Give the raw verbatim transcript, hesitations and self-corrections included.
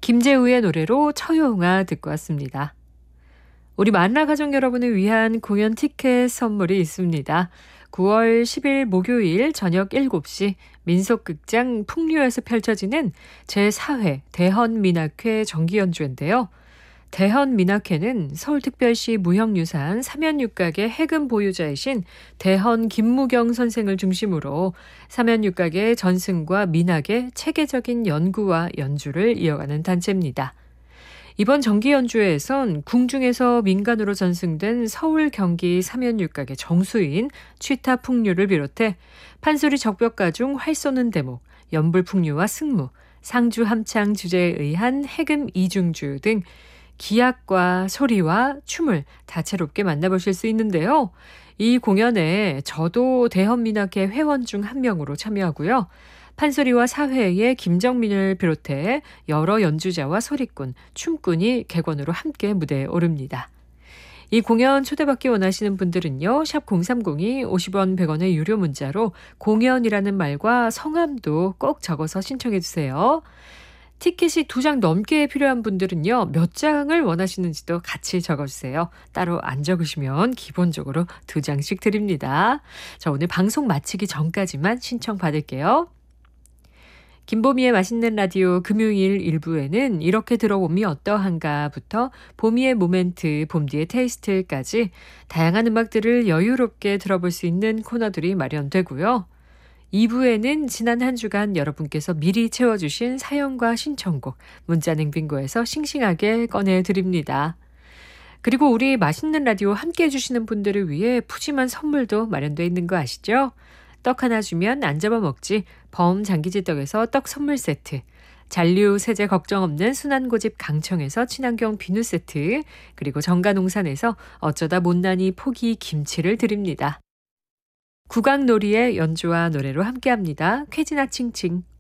김재우의 노래로 처용아 듣고 왔습니다. 우리 만나 가족 여러분을 위한 공연 티켓 선물이 있습니다. 구월 십일 목요일 저녁 일곱 시 민속극장 풍류에서 펼쳐지는 제사 회 대헌민학회 정기연주회인데요. 대헌민학회는 서울특별시 무형유산 삼연육각의 해금 보유자이신 대헌 김무경 선생을 중심으로 삼연육각의 전승과 민학의 체계적인 연구와 연주를 이어가는 단체입니다. 이번 정기연주회에선 궁중에서 민간으로 전승된 서울 경기 삼연육각의 정수인 취타풍류를 비롯해 판소리 적벽가중 활 쏘는 대목, 연불풍류와 승무, 상주 함창 주제에 의한 해금 이중주 등 기악과 소리와 춤을 다채롭게 만나보실 수 있는데요. 이 공연에 저도 대헌민학회 회원 중 한 명으로 참여하고요. 판소리와 사회의 김정민을 비롯해 여러 연주자와 소리꾼, 춤꾼이 객원으로 함께 무대에 오릅니다. 이 공연 초대받기 원하시는 분들은요. 샵 공삼공이 오십 원 백 원의 유료 문자로 공연이라는 말과 성함도 꼭 적어서 신청해 주세요. 티켓이 두 장 넘게 필요한 분들은요. 몇 장을 원하시는지도 같이 적어주세요. 따로 안 적으시면 기본적으로 두 장씩 드립니다. 자, 오늘 방송 마치기 전까지만 신청 받을게요. 김보미의 맛있는 라디오 금요일 일 부에는 이렇게 들어봄이 어떠한가부터 보미의 모멘트, 봄디의 테이스트까지 다양한 음악들을 여유롭게 들어볼 수 있는 코너들이 마련되고요. 이 부에는 지난 한 주간 여러분께서 미리 채워주신 사연과 신청곡, 문자냉빙고에서 싱싱하게 꺼내드립니다. 그리고 우리 맛있는 라디오 함께 해주시는 분들을 위해 푸짐한 선물도 마련되어 있는 거 아시죠? 떡 하나 주면 안 잡아먹지 범 장기지떡에서 떡 선물 세트, 잔류 세제 걱정 없는 순환고집 강청에서 친환경 비누 세트, 그리고 정가농산에서 어쩌다 못난이 포기 김치를 드립니다. 국악놀이의 연주와 노래로 함께합니다. 쾌지나 칭칭.